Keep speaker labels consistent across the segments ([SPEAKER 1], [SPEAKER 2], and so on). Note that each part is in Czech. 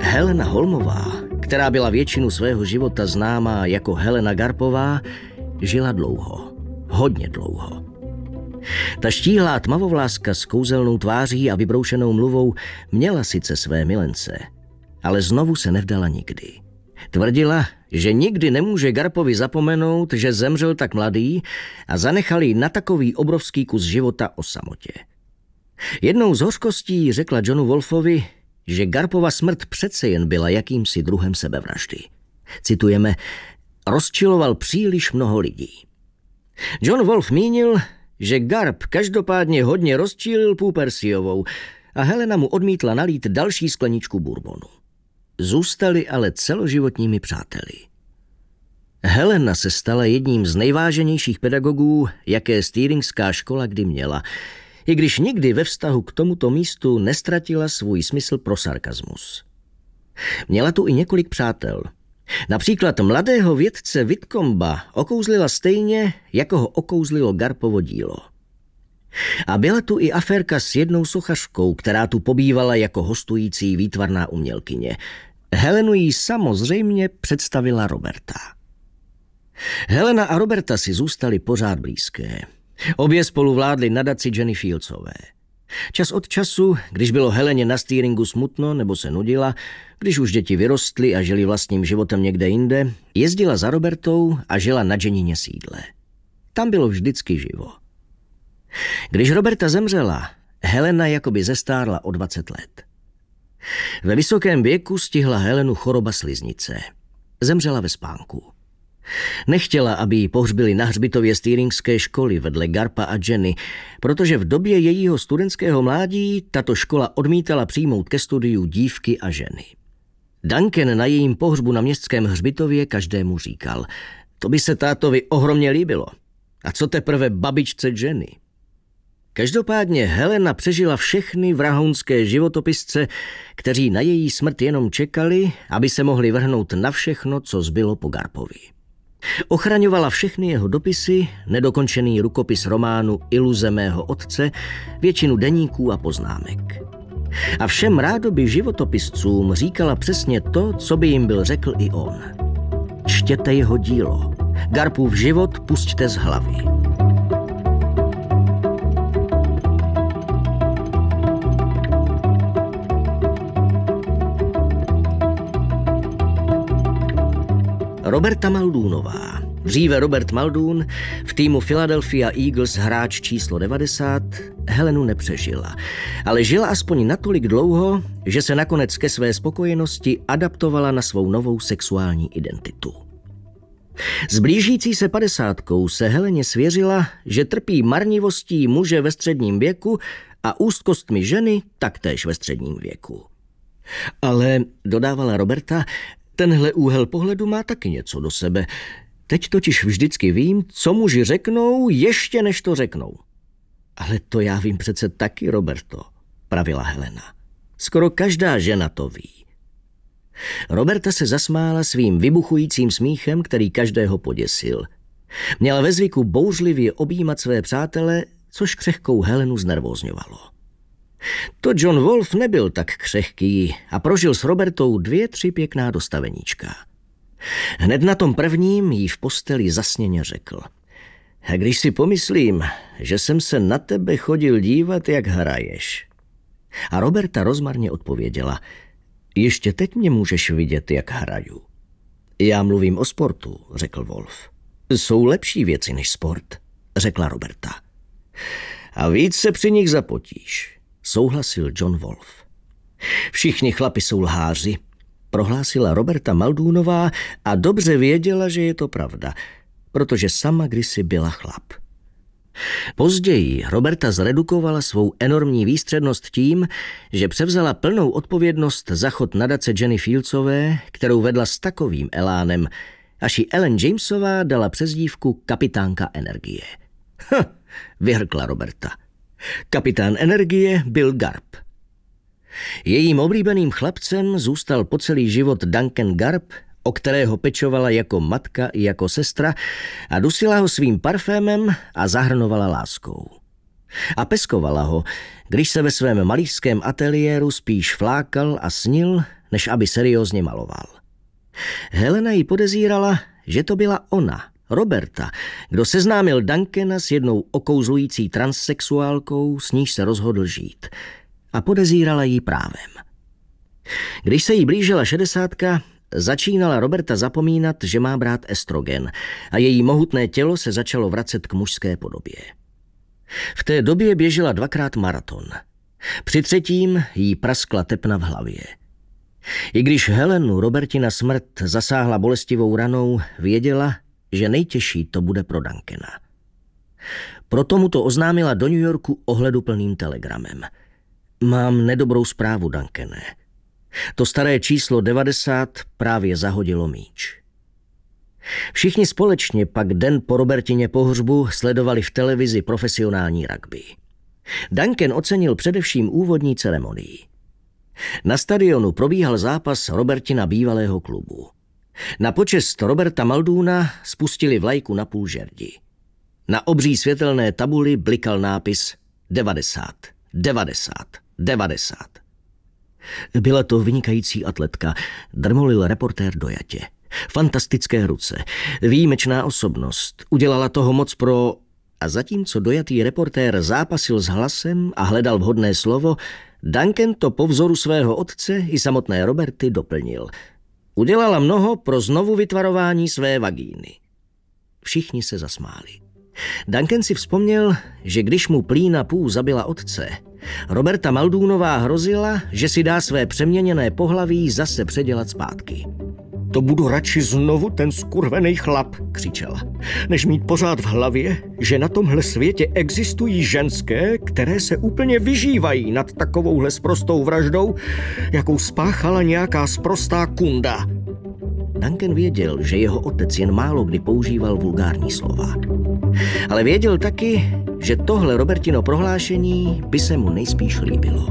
[SPEAKER 1] Helena Holmová, která byla většinu svého života známá jako Helena Garpová, žila dlouho, hodně dlouho. Ta štíhlá tmavovláska s kouzelnou tváří a vybroušenou mluvou měla sice své milence, ale znovu se nevdala nikdy. Tvrdila, že nikdy nemůže Garpovi zapomenout, že zemřel tak mladý a zanechal jí na takový obrovský kus života o samotě. Jednou z hořkostí řekla Johnu Wolfovi, že Garpova smrt přece jen byla jakýmsi druhem sebevraždy. Citujeme, rozčiloval příliš mnoho lidí. John Wolf mínil, že Garp každopádně hodně rozčílil Pooh Percyovou a Helena mu odmítla nalít další skleničku bourbonu. Zůstali ale celoživotními přáteli. Helena se stala jedním z nejváženějších pedagogů, jaké Steelingská škola kdy měla, i když nikdy ve vztahu k tomuto místu nestratila svůj smysl pro sarkazmus. Měla tu i několik přátel. Například mladého vědce Whitcomba okouzlila stejně, jako ho okouzlilo Garpovo dílo. A byla tu i aférka s jednou sochařkou, která tu pobývala jako hostující výtvarná umělkyně. Helenu jí samozřejmě představila Roberta. Helena a Roberta si zůstali pořád blízké. Obě spolu vládly nadaci Jenny Fieldsové. Čas od času, když bylo Heleně na Steeringu smutno nebo se nudila, když už děti vyrostly a žili vlastním životem někde jinde, jezdila za Robertou a žila na Jennině sídle. Tam bylo vždycky živo. Když Roberta zemřela, Helena jakoby zestárla o 20 let. Ve vysokém věku stihla Helenu choroba sliznice. Zemřela ve spánku. Nechtěla, aby ji pohřbili na hřbitově Steeringské školy vedle Garpa a Jenny, protože v době jejího studentského mládí tato škola odmítala přijmout ke studiu dívky a ženy. Duncan na jejím pohřbu na městském hřbitově každému říkal, to by se tátovi ohromně líbilo. A co teprve babičce Jenny? Každopádně Helena přežila všechny vrahounské životopisce, kteří na její smrt jenom čekali, aby se mohli vrhnout na všechno, co zbylo po Garpovi. Ochraňovala všechny jeho dopisy, nedokončený rukopis románu Iluze mého otce, většinu deníků a poznámek. A všem rádoby životopiscům říkala přesně to, co by jim byl řekl i on. Čtěte jeho dílo. Garpův život pusťte z hlavy. Roberta Maldoonová, dříve Robert Muldoon, v týmu Philadelphia Eagles hráč číslo 90, Helenu nepřežila, ale žila aspoň natolik dlouho, že se nakonec ke své spokojenosti adaptovala na svou novou sexuální identitu. S blížící se 50 se Heleně svěřila, že trpí marnivostí muže ve středním věku a úzkostmi ženy taktéž ve středním věku. Ale, dodávala Roberta, tenhle úhel pohledu má taky něco do sebe. Teď totiž vždycky vím, co muži řeknou, ještě než to řeknou. Ale to já vím přece taky, Roberto, pravila Helena. Skoro každá žena to ví. Roberta se zasmála svým vybuchujícím smíchem, který každého poděsil. Měla ve zvyku bouřlivě objímat své přátele, což křehkou Helenu znervózňovalo. To John Wolf nebyl tak křehký a prožil s Robertou 2-3 pěkná dostaveníčka. Hned na tom prvním jí v posteli zasněně řekl. A když si pomyslím, že jsem se na tebe chodil dívat, jak hraješ. A Roberta rozmarně odpověděla. Ještě teď mě můžeš vidět, jak hraju. Já mluvím o sportu, řekl Wolf. Jsou lepší věci než sport, řekla Roberta. A víc se při nich zapotíš, souhlasil John Wolf. Všichni chlapi jsou lháři, prohlásila Roberta Maldoonová a dobře věděla, že je to pravda, protože sama kdysi byla chlap. Později Roberta zredukovala svou enormní výstřednost tím, že převzala plnou odpovědnost za chod nadace Jenny Fieldsové, kterou vedla s takovým elánem, až jí Ellen Jamesová dala přezdívku Kapitánka energie. Vyhrkla Roberta. Kapitán energie byl Garp. Jejím oblíbeným chlapcem zůstal po celý život Duncan Garp, o kterého pečovala jako matka i jako sestra a dusila ho svým parfémem a zahrnovala láskou. A peskovala ho, když se ve svém malířském ateliéru spíš flákal a snil, než aby seriózně maloval. Helena ji podezírala, že to byla ona, Roberta, kdo seznámil Duncana s jednou okouzlující transsexuálkou, s níž se rozhodl žít. A podezírala ji právem. Když se jí blížila 60, začínala Roberta zapomínat, že má brát estrogen a její mohutné tělo se začalo vracet k mužské podobě. V té době běžela 2krát maraton. Při 3. jí praskla tepna v hlavě. I když Helenu Robertina smrt zasáhla bolestivou ranou, věděla, že nejtěžší to bude pro Duncana. Proto mu to oznámila do New Yorku ohleduplným telegramem. Mám nedobrou zprávu, Duncane. To staré číslo 90 právě zahodilo míč. Všichni společně pak den po Robertině pohřbu sledovali v televizi profesionální rugby. Duncan ocenil především úvodní ceremonii. Na stadionu probíhal zápas Robertina bývalého klubu. Na počest Roberta Muldoona spustili vlajku na půl žerdi. Na obří světelné tabuli blikal nápis 90, 90, 90. Byla to vynikající atletka, drmolil reportér dojatě. Fantastické ruce, výjimečná osobnost, udělala toho moc pro... A zatímco dojatý reportér zápasil s hlasem a hledal vhodné slovo, Duncan to po vzoru svého otce i samotné Roberty doplnil. Udělala mnoho pro znovu vytvarování své vagíny. Všichni se zasmáli. Duncan si vzpomněl, že když mu Plína Pů zabila otce, Roberta Muldoonová hrozila, že si dá své přeměněné pohlaví zase předělat zpátky. To budu radši znovu ten skurvený chlap, křičela, než mít pořád v hlavě, že na tomhle světě existují ženské, které se úplně vyžívají nad takovouhle sprostou vraždou, jakou spáchala nějaká sprostá kunda. Duncan věděl, že jeho otec jen málo kdy používal vulgární slova. Ale věděl taky, že tohle Robertino prohlášení by se mu nejspíš líbilo.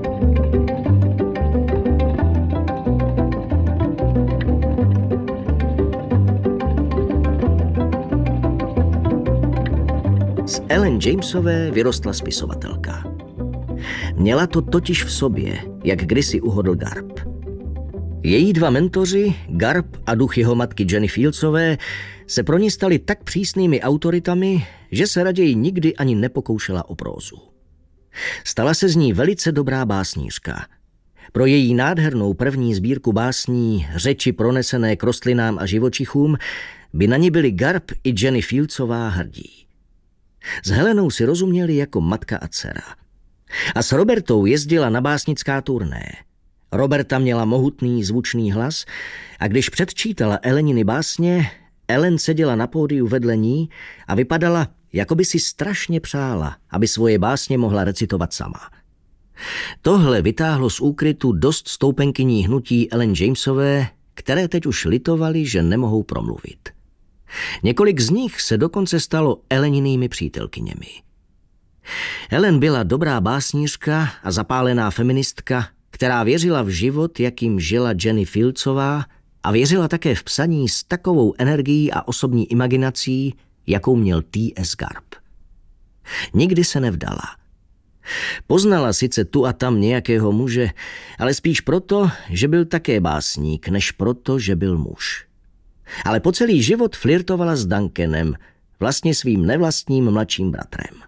[SPEAKER 1] Z Ellen Jamesové vyrostla spisovatelka. Měla to totiž v sobě, jak kdysi uhodl Garp. Její 2 mentoři, Garp a duch jeho matky Jenny Fieldsové, se pro ní stali tak přísnými autoritami, že se raději nikdy ani nepokoušela o prózu. Stala se z ní velice dobrá básnířka. Pro její nádhernou první sbírku básní Řeči pronesené k rostlinám a živočichům by na ní byli Garp i Jenny Fieldsová hrdí. S Helenou si rozuměli jako matka a dcera. A s Robertou jezdila na básnická turné. Roberta měla mohutný zvučný hlas a když předčítala Eleniny básně, Ellen seděla na pódiu vedle ní a vypadala, jako by si strašně přála, aby svoje básně mohla recitovat sama. Tohle vytáhlo z úkrytu dost stoupenkyní hnutí Ellen Jamesové, které teď už litovali, že nemohou promluvit. Několik z nich se dokonce stalo Elleninými přítelkyněmi. Ellen byla dobrá básnířka a zapálená feministka, která věřila v život, jakým žila Jenny Fieldsová, a věřila také v psaní s takovou energií a osobní imaginací, jakou měl T.S. Garp. Nikdy se nevdala. Poznala sice tu a tam nějakého muže, ale spíš proto, že byl také básník, než proto, že byl muž. Ale po celý život flirtovala s Duncanem, vlastně svým nevlastním mladším bratrem.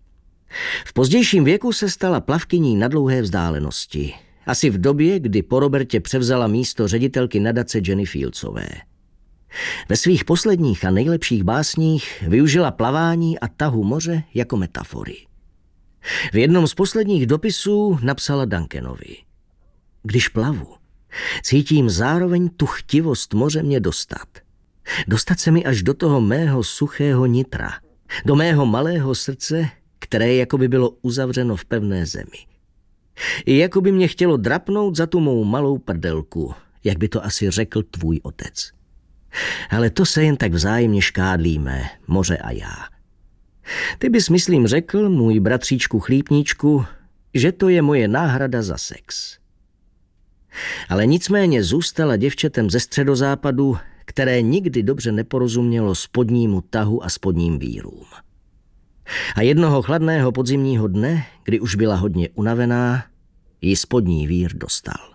[SPEAKER 1] V pozdějším věku se stala plavkyní na dlouhé vzdálenosti, asi v době, kdy po Robertě převzala místo ředitelky nadace Jenny Fieldsové. Ve svých posledních a nejlepších básních využila plavání a tahu moře jako metafory. V jednom z posledních dopisů napsala Duncanovi: Když plavu, cítím zároveň tu chtivost moře mě dostat. Dostat se mi až do toho mého suchého nitra, do mého malého srdce, které jako by bylo uzavřeno v pevné zemi. I jako by mě chtělo drapnout za tu mou malou prdelku, jak by to asi řekl tvůj otec. Ale to se jen tak vzájemně škádlíme, moře a já. Ty bys, myslím, řekl, můj bratříčku chlípníčku, že to je moje náhrada za sex. Ale nicméně zůstala děvčetem ze středozápadu, které nikdy dobře neporozumělo spodnímu tahu a spodním vírům. A jednoho chladného podzimního dne, kdy už byla hodně unavená, ji spodní vír dostal.